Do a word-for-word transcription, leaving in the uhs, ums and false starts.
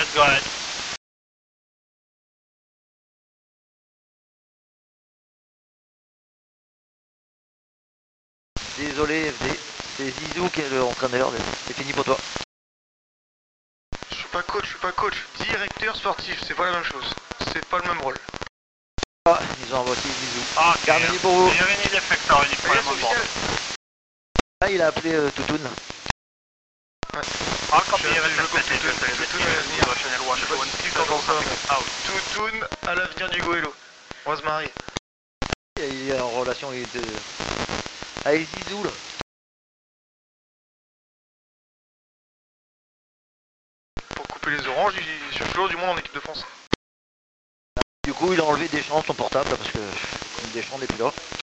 Let's go ahead. Désolé F D, c'est Zizou qui est l'entraîneur, c'est fini pour toi. Je suis pas coach, je suis pas coach. Directeur sportif, c'est pas la même chose. C'est pas le même rôle. Ah, ils ont envoyé Zizou. Ah, Gardez pour vous. Do you have any defects or any problem on board? Là, il a appelé euh, Toutoun. Ouais. I'll copy Je- je everything copie message Toutoun, until the Toutoun à l'avenir. Channel one Je sais pas one si tu six entends ça, mais- out. Toutoun à l'avenir du goélo. On va se marier. Il est en relation avec, euh, avec Zizou là. Pour couper les oranges, il cherche toujours du monde en équipe de France. Du coup, il a enlevé Deschamps son portable parce que comme Deschamps n'est plus là.